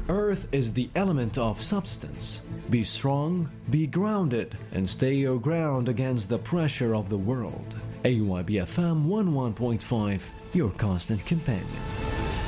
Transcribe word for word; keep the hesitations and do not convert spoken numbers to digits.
Earth is the element of substance. Be strong, be grounded, and stay your ground against the pressure of the world. A Y B F M one oh one point five, your constant companion.